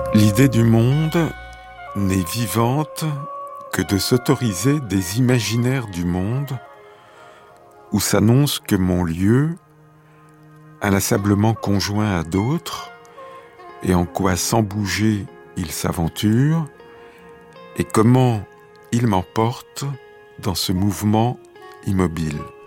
L'idée du monde n'est vivante que de s'autoriser des imaginaires du monde où s'annonce que mon lieu, inlassablement conjoint à d'autres, et en quoi sans bouger il s'aventure, et comment il m'emporte dans ce mouvement immobile.